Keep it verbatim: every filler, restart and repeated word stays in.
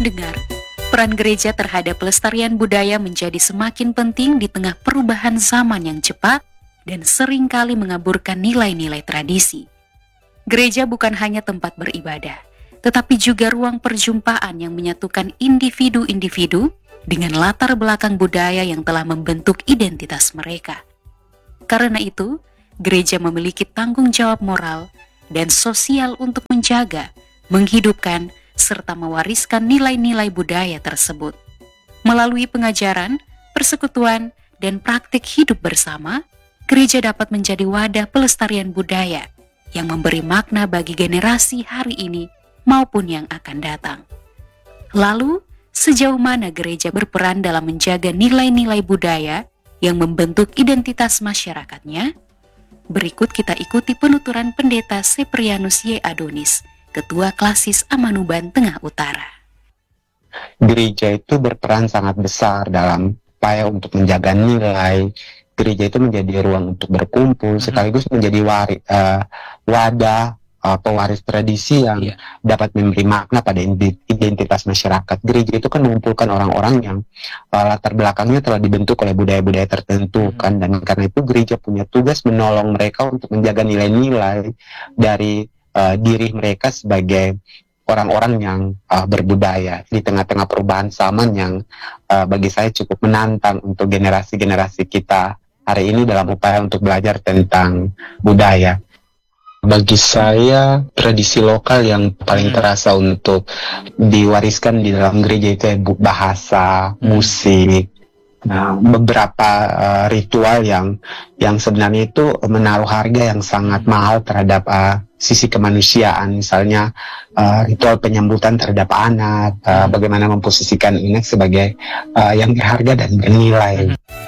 Pendengar, peran gereja terhadap pelestarian budaya menjadi semakin penting di tengah perubahan zaman yang cepat dan seringkali mengaburkan nilai-nilai tradisi. Gereja bukan hanya tempat beribadah, tetapi juga ruang perjumpaan yang menyatukan individu-individu dengan latar belakang budaya yang telah membentuk identitas mereka. Karena itu, gereja memiliki tanggung jawab moral dan sosial untuk menjaga, menghidupkan, serta mewariskan nilai-nilai budaya tersebut. Melalui pengajaran, persekutuan, dan praktik hidup bersama, gereja dapat menjadi wadah pelestarian budaya yang memberi makna bagi generasi hari ini maupun yang akan datang. Lalu, sejauh mana gereja berperan dalam menjaga nilai-nilai budaya yang membentuk identitas masyarakatnya? Berikut kita ikuti penuturan Pendeta Seprianus Y. Adonis, Ketua Klasis Amanuban Tengah Utara. Gereja itu berperan sangat besar dalam upaya untuk menjaga nilai. Gereja itu menjadi ruang untuk berkumpul, sekaligus menjadi wari, uh, wadah uh, pewaris tradisi yang yeah. dapat memberi makna pada identitas masyarakat. Gereja itu kan mengumpulkan orang-orang yang uh, latar belakangnya telah dibentuk oleh budaya-budaya tertentu, mm-hmm. kan, dan karena itu gereja punya tugas menolong mereka untuk menjaga nilai-nilai dari uh, diri mereka sebagai orang-orang yang uh, berbudaya di tengah-tengah perubahan zaman yang uh, bagi saya cukup menantang untuk generasi-generasi kita hari ini dalam upaya untuk belajar tentang budaya. Bagi saya, tradisi lokal yang paling terasa untuk diwariskan di dalam gereja itu ya bahasa, musik, nah, beberapa uh, ritual yang yang sebenarnya itu menaruh harga yang sangat mahal terhadap uh, sisi kemanusiaan, misalnya uh, ritual penyambutan terhadap anak, uh, bagaimana memposisikan anak sebagai uh, yang berharga dan bernilai.